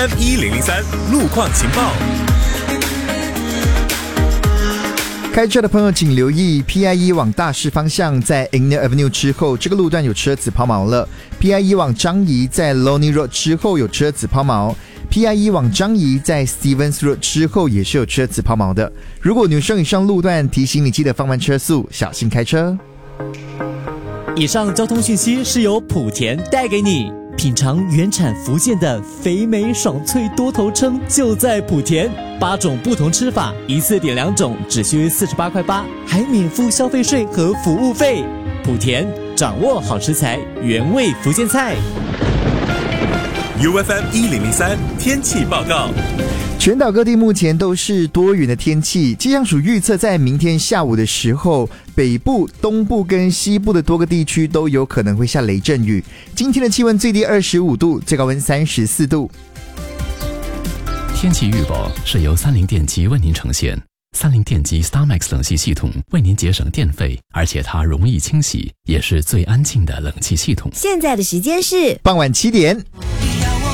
M1003 路况情报。 开车的朋友请留意 PIE 往大市方向在 Inglewood Avenue 之后，这个路段有车子抛锚了。PIE 往张仪在 Lonely Road 之后有车子抛锚。PIE 往张仪在 Stevens Road 之后也是有车子抛锚的。如果女生以上路段，提醒你记得放慢车速，小心开车。 以上交通讯息是由莆田带给你。品尝原产福建的肥美爽脆多头称就在莆田，8种不同吃法，一次点2种，只需48.8块，还免付消费税和服务费。莆田掌握好食材，原味福建菜。 UFM 1003天气报告。 全岛各地目前都是多云的天气，气象署预测在明天下午的时候，北部、东部跟西部的多个地区都有可能会下雷阵雨。今天的气温最低25度，最高温34度。 天气预报是由30电机为您呈现。30电机 StarMax 冷气系统为您节省电费，而且它容易清洗，也是最安静的冷气系统。 现在的时间是傍晚7点。